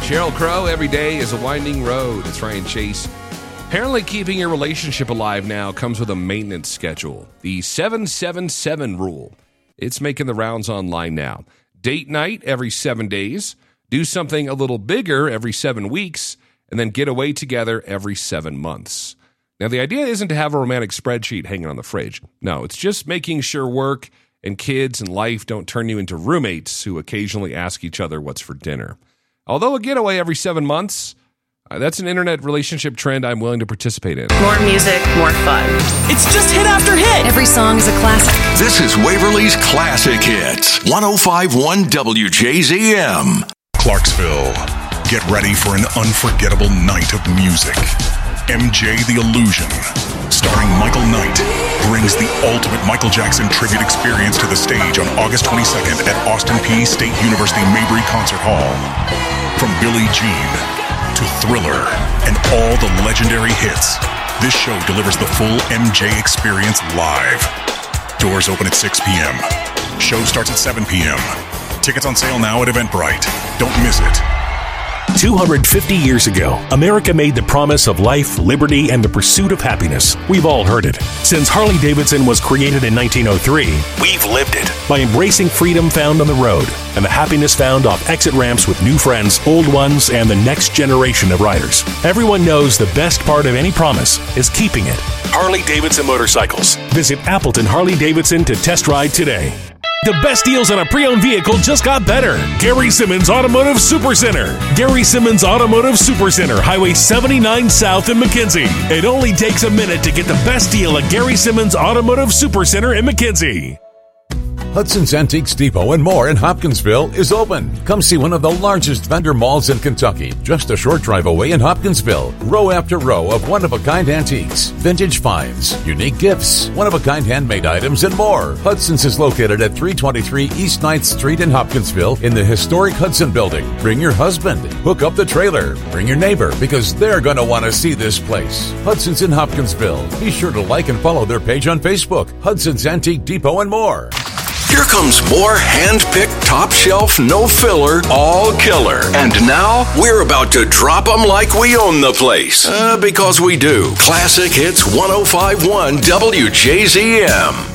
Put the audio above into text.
Sheryl Crow, every day is a winding road. It's Ryan Chase. Apparently keeping your relationship alive now comes with a maintenance schedule. The 777 rule. It's making the rounds online now. Date night every 7 days. Do something a little bigger every 7 weeks. And then get away together every 7 months. Now, the idea isn't to have a romantic spreadsheet hanging on the fridge. No, it's just making sure work and kids and life don't turn you into roommates who occasionally ask each other what's for dinner. Although a getaway every 7 months, that's an internet relationship trend I'm willing to participate in. More music, more fun. It's just hit after hit. Every song is a classic. This is Waverly's Classic Hits. 105.1 WJZM. Clarksville. Get ready for an unforgettable night of music. MJ the Illusion, starring Michael Knight, brings the ultimate Michael Jackson tribute experience to the stage on August 22nd at Austin Peay State University Mabry Concert Hall. From Billie Jean to Thriller and all the legendary hits, this show delivers the full MJ experience live. Doors open at 6 p.m. Show starts at 7 p.m. Tickets on sale now at Eventbrite. Don't miss it. 250 years ago, America made the promise of life, liberty, and the pursuit of happiness. We've all heard it. Since Harley-Davidson was created in 1903, we've lived it by embracing freedom found on the road and the happiness found off exit ramps with new friends, old ones, and the next generation of riders. Everyone knows the best part of any promise is keeping it. Harley-Davidson Motorcycles. Visit Appleton Harley-Davidson to test ride today. The best deals on a pre-owned vehicle just got better. Gary Simmons Automotive Supercenter. Gary Simmons Automotive Supercenter, Highway 79 South in McKenzie. It only takes a minute to get the best deal at Gary Simmons Automotive Supercenter in McKenzie. Hudson's Antiques Depot and more in Hopkinsville is open. Come see one of the largest vendor malls in Kentucky, just a short drive away in Hopkinsville. Row after row of one-of-a-kind antiques, vintage finds, unique gifts, one-of-a-kind handmade items, and more. Hudson's is located at 323 East 9th Street in Hopkinsville in the historic Hudson Building. Bring your husband. Hook up the trailer. Bring your neighbor, because they're going to want to see this place. Hudson's in Hopkinsville. Be sure to like and follow their page on Facebook. Hudson's Antique Depot and more. Here comes more hand-picked, top-shelf, no-filler, all-killer. And now, we're about to drop them like we own the place. Because we do. Classic Hits 105.1 WJZM.